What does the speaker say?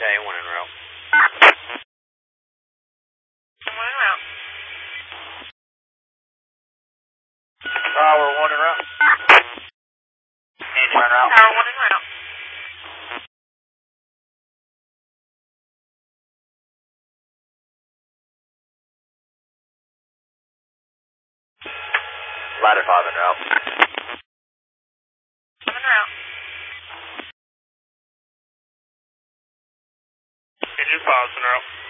Okay, one en route. One en route. Tower one en route. Angel en route. Tower one en route. Ladder 5 en route. I'm en route. Engine 5's en route.